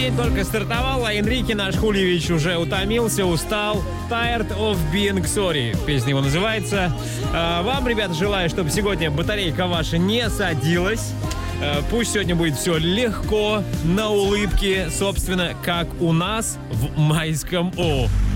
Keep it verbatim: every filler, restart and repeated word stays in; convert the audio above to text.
день только стартовал, а Энрике наш Хульевич уже утомился, устал. Tired of being sorry. Песня его называется. А, вам, ребят, желаю, чтобы сегодня батарейка ваша не садилась. А, пусть сегодня будет все легко, на улыбке, собственно, как у нас в майском О.